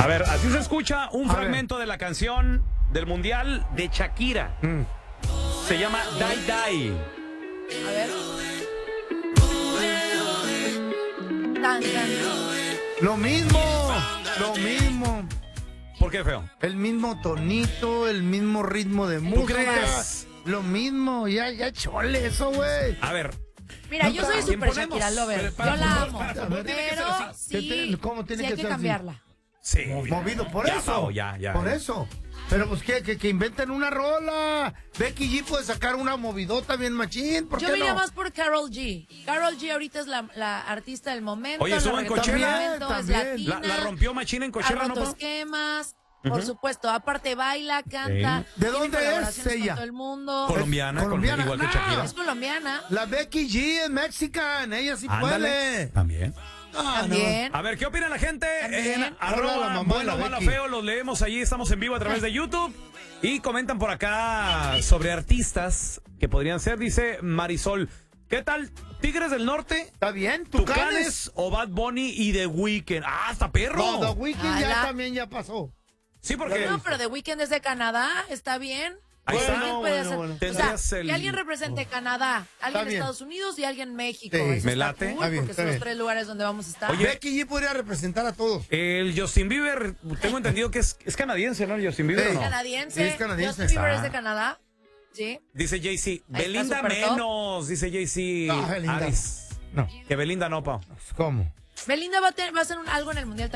A ver, así se escucha un fragmento de la canción del Mundial de Shakira. Se llama Die Die. A ver. Tan. Lo mismo. ¿Por qué, feo? El mismo tonito, el mismo ritmo de música. crees? Lo mismo, ya chole eso, güey. A ver. Mira, yo soy súper ponemos? Shakira Lover. Yo la amo. Pero sí, ¿Cómo tiene sí que hay que ser así? cambiarla. Sí. Movido por Ya, eso. Pau, ya. Por eso. Pero pues que inventen una rola. Becky G puede sacar una movidota bien machín. ¿Por Yo qué me iría no? más por Karol G. Karol G ahorita es la artista del momento. Oye, estuvo en Coachella. Es También. latina. La rompió Machín en Ha Coachella, ¿no, roto Pau? esquemas. Por supuesto, aparte baila, canta. ¿De tiene dónde es colaboraciones ella? con todo el mundo. Colombiana, Colombiana. igual que No. Shakira. Es colombiana. La Becky G es mexicana. Ella sí Ándale. puede. También. También. A ver, ¿qué opina la gente? También. En Hola, la arroba mamá de la bueno, mala, Becky. feo, los leemos allí, estamos en vivo a través de YouTube. Y comentan por acá sobre artistas que podrían ser, dice Marisol. ¿Qué tal? ¿Tigres del Norte? ¿Está bien? ¿Tucanes o Bad Bunny y The Weeknd? ¡Ah, hasta perro! No, The Weeknd ya Ala. también ya pasó. Sí, porque... No, pero The Weeknd es de Canadá, está bien. Ahí The está. Weeknd puede hacer- bueno. O sea, Tendrías el- que alguien represente Canadá, alguien de bien. Estados Unidos y alguien México. Sí. Eso Me está late. cool, Está bien, porque está son los bien. 3 lugares donde vamos a estar. Oye, Becky G podría representar a todos. el Justin Bieber, tengo entendido que es canadiense, ¿no? El Justin Bieber, Sí. ¿o no? Canadiense. Es canadiense. Justin Bieber es Ah. de Canadá. Sí. Dice Jay-Z. Ahí está, Belinda súper top. menos, dice Jay-Z. Ah, Belinda. Aris. No, Que Belinda no, Pau. ¿cómo? Belinda va a hacer algo en el Mundial